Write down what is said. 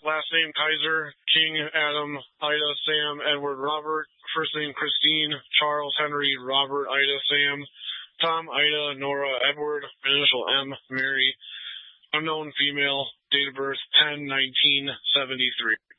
last name Kaiser, King, Adam, Ida, Sam, Edward, Robert, first name Christine, Charles, Henry, Robert, Ida, Sam, Tom, Ida, Nora, Edward, initial M, Mary, unknown female, date of birth 10/19/73.